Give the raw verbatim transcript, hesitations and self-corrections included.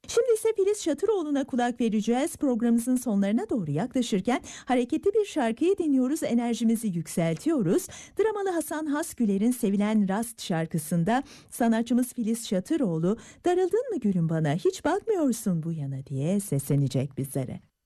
Şimdi ise Filiz Şatıroğlu'na kulak vereceğiz. Programımızın sonlarına doğru yaklaşırken hareketli bir şarkıyı dinliyoruz, enerjimizi yükseltiyoruz. Dramalı Hasan Hasgüler'in sevilen Rast şarkısında sanatçımız Filiz Şatıroğlu, "Darıldın mı gülüm bana, hiç bakmıyorsun bu yana" diye seslenecek bizlere.